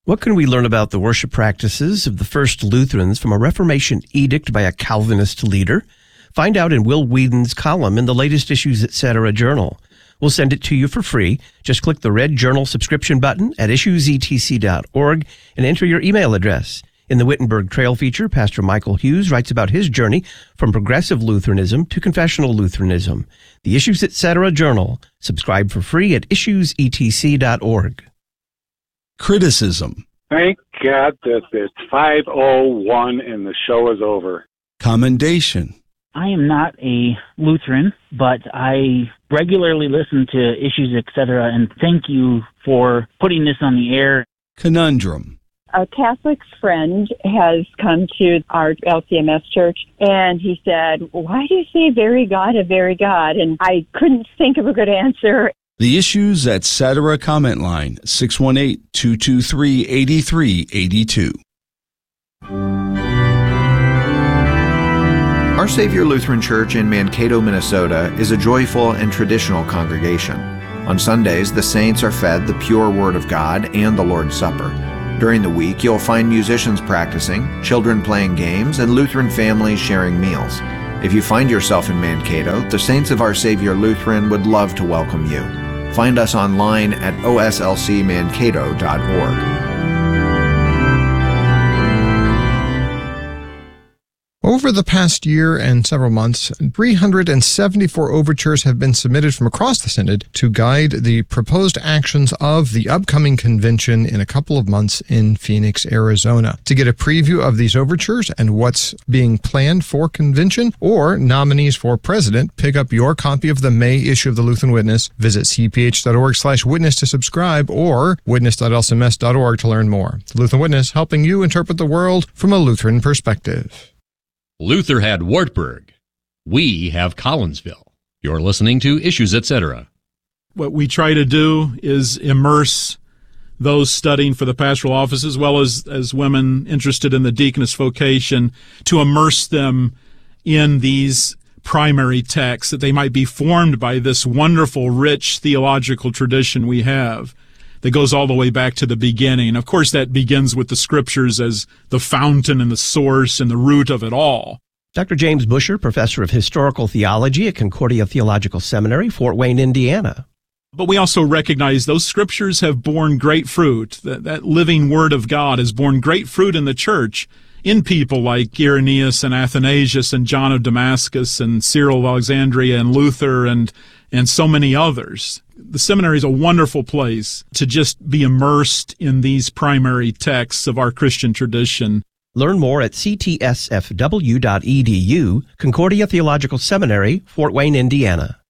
What can we learn about the worship practices of the first Lutherans from a Reformation edict by a Calvinist leader? Find out in Will Whedon's column in the latest Issues Etc. journal. We'll send it to you for free. Just click the red journal subscription button at issuesetc.org and enter your email address. In the Wittenberg Trail feature, Pastor Michael Hughes writes about his journey from progressive Lutheranism to confessional Lutheranism. The Issues Etc. journal. Subscribe for free at issuesetc.org. Criticism. Thank God that it's 5:01 and the show is over. Commendation. I am not a Lutheran, but I regularly listen to Issues Etc. and thank you for putting this on the air. Conundrum. A Catholic friend has come to our LCMS church, and he said, "Why do you say very God, a very God?" And I couldn't think of a good answer. The Issues Etc. comment line, 618-223-8382. Our Savior Lutheran Church in Mankato, Minnesota is a joyful and traditional congregation. On Sundays, the saints are fed the pure Word of God and the Lord's Supper. During the week, you'll find musicians practicing, children playing games, and Lutheran families sharing meals. If you find yourself in Mankato, the Saints of Our Savior Lutheran would love to welcome you. Find us online at oslcmankato.org. Over the past year and several months, 374 overtures have been submitted from across the Synod to guide the proposed actions of the upcoming convention in a couple of months in Phoenix, Arizona. To get a preview of these overtures and what's being planned for convention or nominees for president, pick up your copy of the May issue of the Lutheran Witness. Visit cph.org/witness to subscribe or witness.lcms.org to learn more. The Lutheran Witness, helping you interpret the world from a Lutheran perspective. Luther had Wartburg. We have Collinsville. You're listening to Issues Etc. What we try to do is immerse those studying for the pastoral office as well as women interested in the deaconess vocation, to immerse them in these primary texts, that they might be formed by this wonderful, rich theological tradition we have that goes all the way back to the beginning. Of course, that begins with the Scriptures as the fountain and the source and the root of it all. Dr. James Busher, professor of historical theology at Concordia Theological Seminary, Fort Wayne, Indiana. But we also recognize those Scriptures have borne great fruit. That living Word of God has borne great fruit in the church, in people like Irenaeus and Athanasius and John of Damascus and Cyril of Alexandria and Luther and so many others. The seminary is a wonderful place to just be immersed in these primary texts of our Christian tradition. Learn more at ctsfw.edu, Concordia Theological Seminary, Fort Wayne, Indiana.